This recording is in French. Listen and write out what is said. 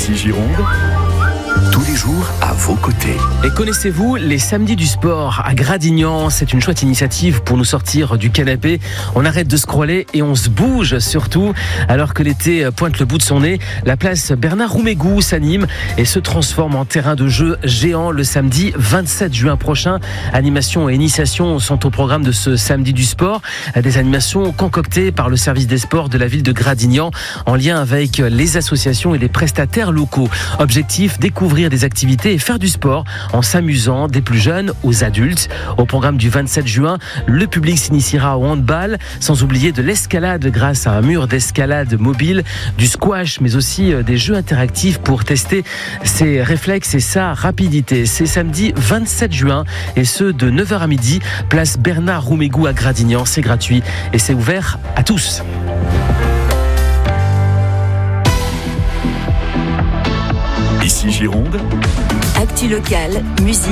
Ici Gironde, tous les jours à vos côtés. Et connaissez-vous les samedis du sport à Gradignan? C'est une chouette initiative pour nous sortir du canapé. On arrête de scroller et on se bouge surtout. Alors que l'été pointe le bout de son nez, la place Bernard Roumégous s'anime et se transforme en terrain de jeu géant le samedi 27 juin prochain. Animation et initiation sont au programme de ce samedi du sport. Des animations concoctées par le service des sports de la ville de Gradignan en lien avec les associations et les prestataires locaux. Objectif, découvrir des activités et faire du sport en s'amusant des plus jeunes aux adultes. Au programme du 27 juin, le public s'initiera au handball, sans oublier de l'escalade grâce à un mur d'escalade mobile, du squash, mais aussi des jeux interactifs pour tester ses réflexes et sa rapidité. C'est samedi 27 juin et ce de 9h à midi, place Bernard Roumégous à Gradignan. C'est gratuit et c'est ouvert à tous. Ici Gironde, Actu locale, musique.